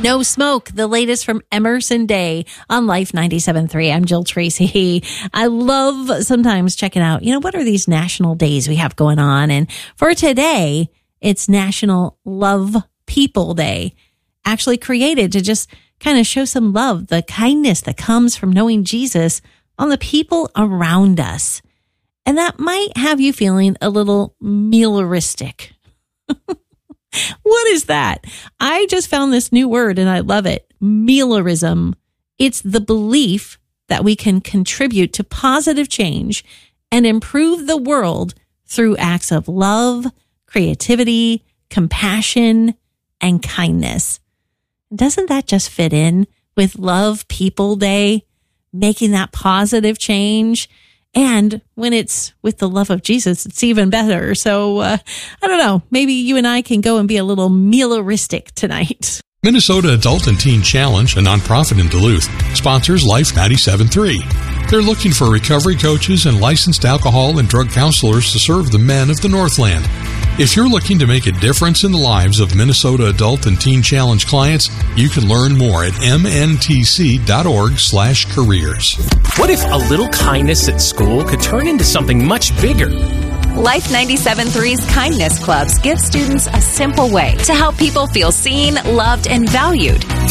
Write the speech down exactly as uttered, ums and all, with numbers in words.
No Smoke, the latest from Emerson Day on Life ninety-seven point three. I'm Jill Tracy. I love sometimes checking out, you know, what are these national days we have going on? And for today, it's National Love People Day, actually created to just kind of show some love, the kindness that comes from knowing Jesus on the people around us. And that might have you feeling a little mealeristic. What is that? I just found this new word and I love it. Mealerism. It's the belief that we can contribute to positive change and improve the world through acts of love, creativity, compassion, and kindness. Doesn't that just fit in with Love People Day, making that positive change? And when it's with the love of Jesus, it's even better. So, uh, I don't know, maybe you and I can go and be a little mealeristic tonight. Minnesota Adult and Teen Challenge, a nonprofit in Duluth, sponsors Life ninety-seven point three. They're looking for recovery coaches and licensed alcohol and drug counselors to serve the men of the Northland. If you're looking to make a difference in the lives of Minnesota Adult and Teen Challenge clients, you can learn more at m n t c dot org slash careers. What if a little kindness at school could turn into something much bigger? Life ninety-seven point three's Kindness Clubs give students a simple way to help people feel seen, loved, and valued